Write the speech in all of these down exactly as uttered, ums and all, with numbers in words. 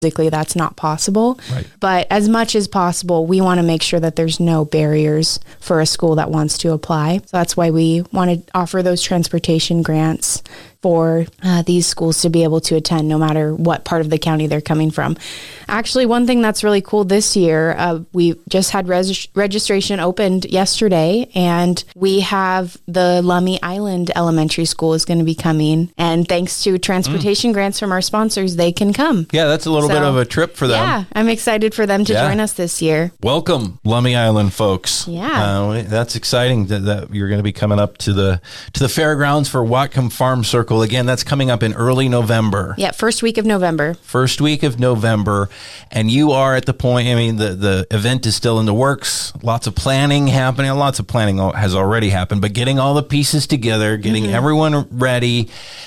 Physically, that's not possible. Right. But as much as possible, we want to make sure that there's no barriers for a school that wants to apply. So that's why we want to offer those transportation grants for uh, these schools to be able to attend no matter what part of the county they're coming from. Actually, one thing that's really cool this year, uh, we just had res- registration opened yesterday, and we have the Lummi Island Elementary School is going to be coming. And thanks to transportation mm. grants from our sponsors, they can come. Yeah, that's a little so, bit of a trip for them. Yeah, I'm excited for them to yeah. join us this year. Welcome, Lummi Island folks. Yeah. Uh, that's exciting that, that you're going to be coming up to the to the fairgrounds for Whatcom Farm Circle. Again, that's coming up in early November. Yeah, first week of November. First week of November. And you are at the point, I mean, the, the event is still in the works. Lots of planning happening. Lots of planning has already happened, but getting all the pieces together, getting mm-hmm. everyone ready.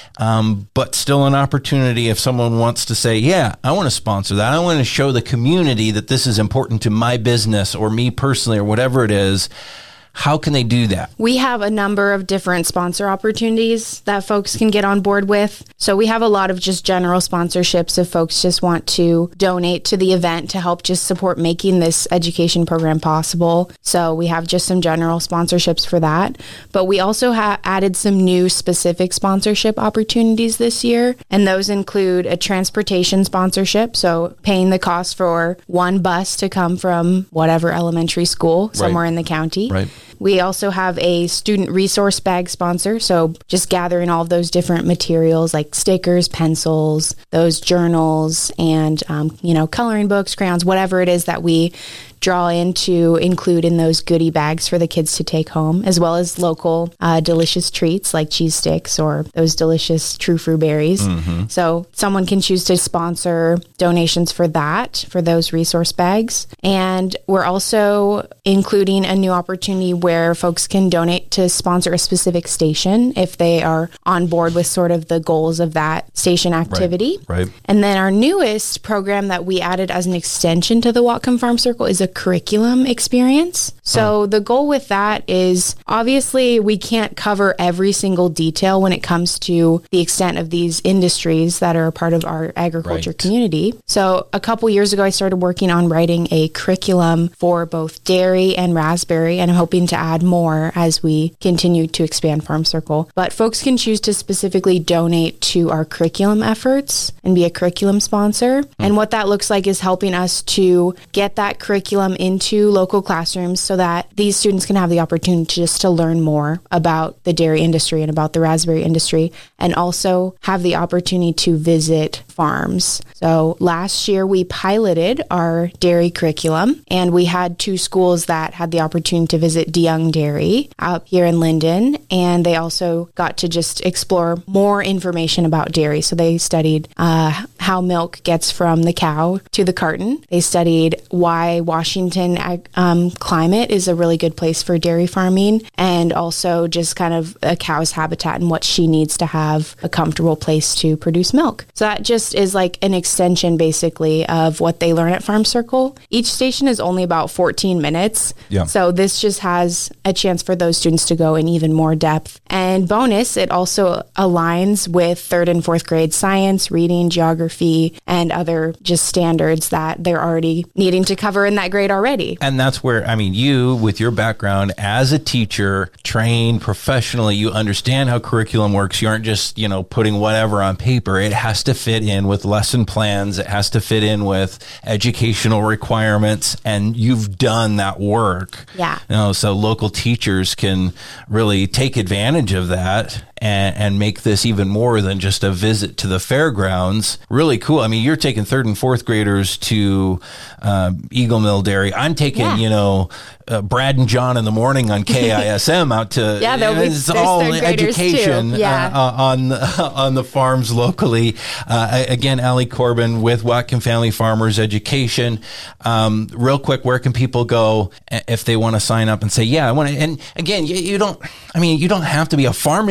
Um, but still an opportunity if someone wants to say, yeah, I want to sponsor that. I want to show the community that this is important to my business or me personally or whatever it is. How can they do that? We have a number of different sponsor opportunities that folks can get on board with. So we have a lot of just general sponsorships if folks just want to donate to the event to help just support making this education program possible. So we have just some general sponsorships for that. But we also have added some new specific sponsorship opportunities this year. And those include a transportation sponsorship. So paying the cost for one bus to come from whatever elementary school somewhere right. in the county. Right. We also have a student resource bag sponsor, so just gathering all of those different materials like stickers, pencils, those journals, and, um, you know, coloring books, crayons, whatever it is that we draw in to include in those goodie bags for the kids to take home, as well as local uh, delicious treats like cheese sticks or those delicious True Fruit berries. Mm-hmm. So someone can choose to sponsor donations for that, for those resource bags. And we're also including a new opportunity where folks can donate to sponsor a specific station if they are on board with sort of the goals of that station activity. Right. right. And then our newest program that we added as an extension to the Whatcom Farm Circle is a curriculum experience. So oh. the goal with that is obviously we can't cover every single detail when it comes to the extent of these industries that are a part of our agriculture right. community. So a couple years ago, I started working on writing a curriculum for both dairy and raspberry, and I'm hoping to add more as we continue to expand Farm Circle. But folks can choose to specifically donate to our curriculum efforts and be a curriculum sponsor. Mm. And what that looks like is helping us to get that curriculum into local classrooms so that these students can have the opportunity just to learn more about the dairy industry and about the raspberry industry, and also have the opportunity to visit farms. So last year we piloted our dairy curriculum, and we had two schools that had the opportunity to visit DeYoung Dairy out here in Linden, and they also got to just explore more information about dairy. So they studied uh, how milk gets from the cow to the carton. They studied why Washington um, climate is a really good place for dairy farming, and also just kind of a cow's habitat and what she needs to have a comfortable place to produce milk. So that just is like an extension basically of what they learn at Farm Circle. Each station is only about fourteen minutes. Yeah. So this just has a chance for those students to go in even more depth. And bonus, it also aligns with third and fourth grade science, reading, geography, and other just standards that they're already needing to cover in that grade already. And that's where, I mean, you, with your background as a teacher, trained professionally, you understand how curriculum works. You aren't just, you know, putting whatever on paper. It has to fit in with lesson plans. It has to fit in with educational requirements. And you've done that work. Yeah. You know, so local teachers can really take advantage of that and, and make this even more than just a visit to the fairgrounds. Really cool. I mean, you're taking third and fourth graders to um, Eagle Mill Dairy. I'm taking, yeah. you know, uh, Brad and John in the morning on K I S M out to, yeah, there'll be, it's all education yeah. uh, on, on the farms locally. Uh, again, Allie Corbin with Whatcom Family Farmers Education. Um, real quick, where can people go if they want to sign up and say, yeah, I want to, and again, you, you don't, I mean, you don't have to be a farming business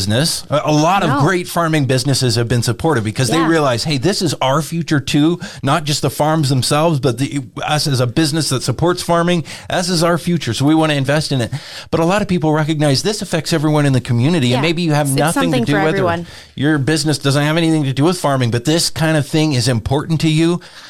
business. A, a lot No. of great farming businesses have been supported because Yeah. they realize, hey, this is our future too, not just the farms themselves, but the, us as a business that supports farming. This is our future, so we want to invest in it. But a lot of people recognize this affects everyone in the community, Yeah. and maybe you have It's nothing to something do for with everyone. it. Your business doesn't have anything to do with farming, but this kind of thing is important to you.